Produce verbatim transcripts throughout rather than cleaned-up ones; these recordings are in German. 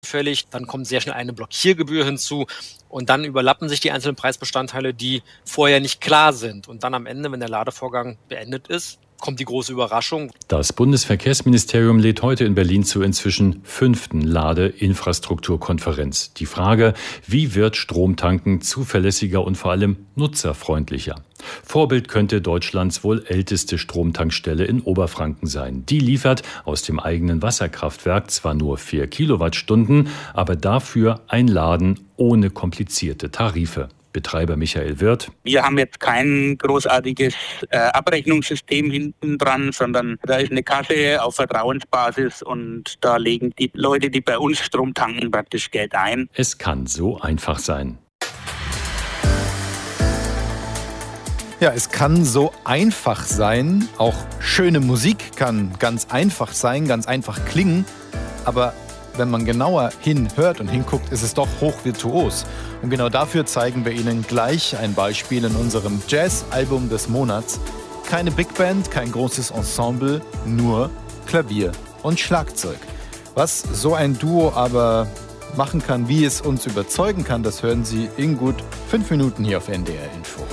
fällig, dann kommt sehr schnell eine Blockiergebühr hinzu und dann überlappen sich die einzelnen Preisbestandteile, die vorher nicht klar sind. Und dann am Ende, wenn der Ladevorgang beendet ist, kommt die große Überraschung. Das Bundesverkehrsministerium lädt heute in Berlin zur inzwischen fünften Ladeinfrastrukturkonferenz. Die Frage, wie wird Stromtanken zuverlässiger und vor allem nutzerfreundlicher? Vorbild könnte Deutschlands wohl älteste Stromtankstelle in Oberfranken sein. Die liefert aus dem eigenen Wasserkraftwerk zwar nur vier Kilowattstunden, aber dafür ein Laden ohne komplizierte Tarife. Betreiber Michael Wirth. Wir haben jetzt kein großartiges äh, Abrechnungssystem hinten dran, sondern da ist eine Kasse auf Vertrauensbasis und da legen die Leute, die bei uns Strom tanken, praktisch Geld ein. Es kann so einfach sein. Ja, es kann so einfach sein. Auch schöne Musik kann ganz einfach sein, ganz einfach klingen. Aber wenn man genauer hinhört und hinguckt, ist es doch hochvirtuos. Und genau dafür zeigen wir Ihnen gleich ein Beispiel in unserem Jazz-Album des Monats. Keine Big Band, kein großes Ensemble, nur Klavier und Schlagzeug. Was so ein Duo aber machen kann, wie es uns überzeugen kann, das hören Sie in gut fünf Minuten hier auf N D R Info.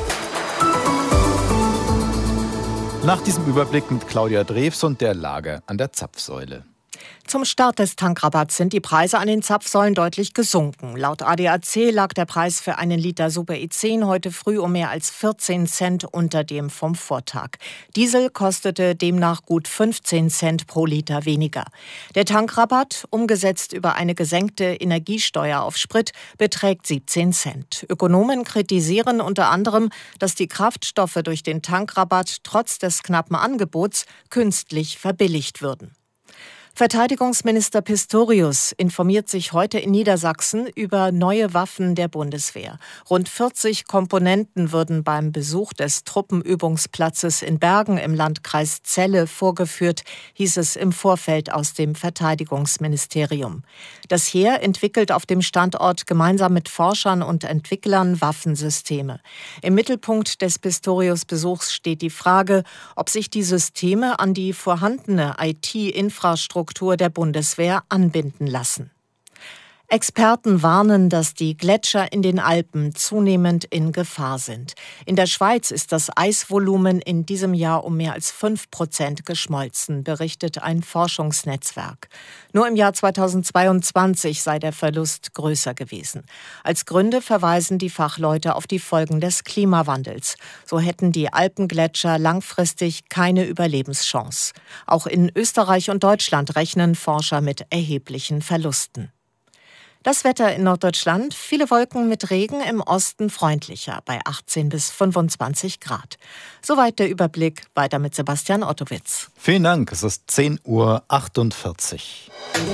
Nach diesem Überblick mit Claudia Drews und der Lage an der Zapfsäule. Zum Start des Tankrabatts sind die Preise an den Zapfsäulen deutlich gesunken. Laut A D A C lag der Preis für einen Liter Super E zehn heute früh um mehr als vierzehn Cent unter dem vom Vortag. Diesel kostete demnach gut fünfzehn Cent pro Liter weniger. Der Tankrabatt, umgesetzt über eine gesenkte Energiesteuer auf Sprit, beträgt siebzehn Cent. Ökonomen kritisieren unter anderem, dass die Kraftstoffe durch den Tankrabatt trotz des knappen Angebots künstlich verbilligt würden. Verteidigungsminister Pistorius informiert sich heute in Niedersachsen über neue Waffen der Bundeswehr. Rund vierzig Komponenten würden beim Besuch des Truppenübungsplatzes in Bergen im Landkreis Celle vorgeführt, hieß es im Vorfeld aus dem Verteidigungsministerium. Das Heer entwickelt auf dem Standort gemeinsam mit Forschern und Entwicklern Waffensysteme. Im Mittelpunkt des Pistorius-Besuchs steht die Frage, ob sich die Systeme an die vorhandene I T-Infrastruktur der Bundeswehr anbinden lassen. Experten warnen, dass die Gletscher in den Alpen zunehmend in Gefahr sind. In der Schweiz ist das Eisvolumen in diesem Jahr um mehr als fünf Prozent geschmolzen, berichtet ein Forschungsnetzwerk. Nur im Jahr zweitausendzweiundzwanzig sei der Verlust größer gewesen. Als Gründe verweisen die Fachleute auf die Folgen des Klimawandels. So hätten die Alpengletscher langfristig keine Überlebenschance. Auch in Österreich und Deutschland rechnen Forscher mit erheblichen Verlusten. Das Wetter in Norddeutschland, viele Wolken mit Regen, im Osten freundlicher, bei achtzehn bis fünfundzwanzig Grad. Soweit der Überblick, weiter mit Sebastian Ottowitz. Vielen Dank, es ist zehn Uhr achtundvierzig.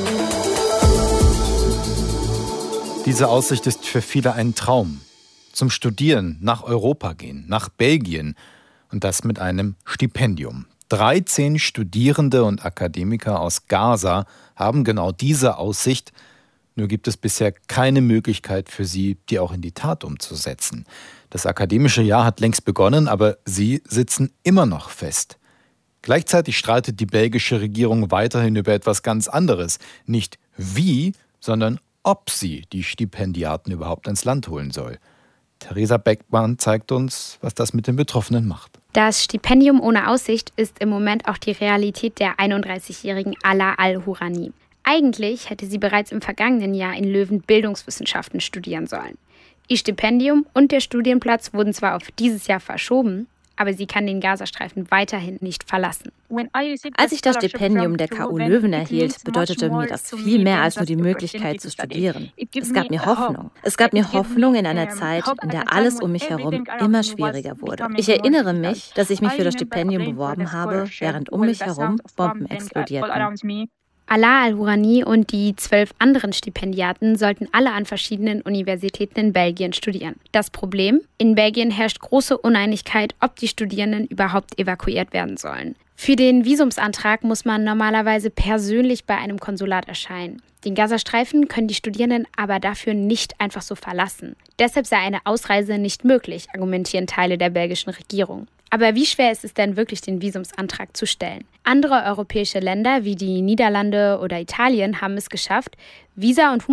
Diese Aussicht ist für viele ein Traum. Zum Studieren nach Europa gehen, nach Belgien und das mit einem Stipendium. dreizehn Studierende und Akademiker aus Gaza haben genau diese Aussicht. Nur gibt es bisher keine Möglichkeit für sie, die auch in die Tat umzusetzen. Das akademische Jahr hat längst begonnen, aber sie sitzen immer noch fest. Gleichzeitig streitet die belgische Regierung weiterhin über etwas ganz anderes. Nicht wie, sondern ob sie die Stipendiaten überhaupt ins Land holen soll. Theresa Beckmann zeigt uns, was das mit den Betroffenen macht. Das Stipendium ohne Aussicht ist im Moment auch die Realität der einunddreißigjährigen Ala Al-Hourani. Eigentlich hätte sie bereits im vergangenen Jahr in Löwen Bildungswissenschaften studieren sollen. Ihr Stipendium und der Studienplatz wurden zwar auf dieses Jahr verschoben, aber sie kann den Gazastreifen weiterhin nicht verlassen. Als ich das Stipendium der K U Löwen erhielt, bedeutete mir das viel mehr als nur die Möglichkeit zu studieren. Es gab mir Hoffnung. Es gab mir Hoffnung in einer Zeit, in der alles um mich herum immer schwieriger wurde. Ich erinnere mich, dass ich mich für das Stipendium beworben habe, während um mich herum Bomben explodierten. Ala Al-Hourani und die zwölf anderen Stipendiaten sollten alle an verschiedenen Universitäten in Belgien studieren. Das Problem? In Belgien herrscht große Uneinigkeit, ob die Studierenden überhaupt evakuiert werden sollen. Für den Visumsantrag muss man normalerweise persönlich bei einem Konsulat erscheinen. Den Gazastreifen können die Studierenden aber dafür nicht einfach so verlassen. Deshalb sei eine Ausreise nicht möglich, argumentieren Teile der belgischen Regierung. Aber wie schwer ist es denn wirklich, den Visumsantrag zu stellen? Andere europäische Länder wie die Niederlande oder Italien haben es geschafft, Visa- und